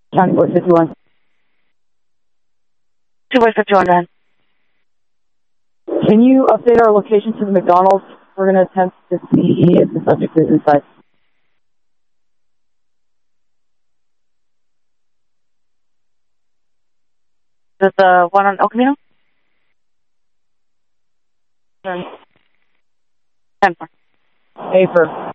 County Board 51. 2-51, then. Can you update our location to the McDonald's? We're going to attempt to see if the subject is inside. Is it the one on El Camino? 10. 10-4. Afer.